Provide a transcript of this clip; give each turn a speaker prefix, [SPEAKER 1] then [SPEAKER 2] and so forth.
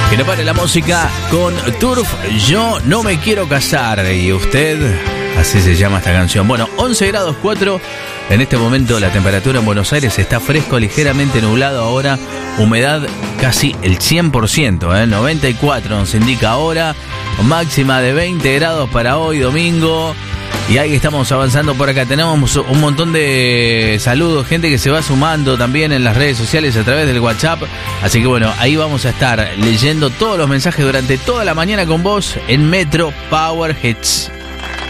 [SPEAKER 1] Que no pare la música con Turf, Yo no me quiero casar. Y usted, así se llama esta canción. Bueno, 11 grados 4. En este momento la temperatura en Buenos Aires está fresco, ligeramente nublado ahora. Humedad casi el 100%, 94 nos indica ahora. Máxima de 20 grados para hoy, domingo. Y ahí estamos avanzando por acá. Tenemos un montón de saludos, gente que se va sumando también en las redes sociales a través del WhatsApp. Así que bueno, ahí vamos a estar leyendo todos los mensajes durante toda la mañana con vos en Metro Power Hits.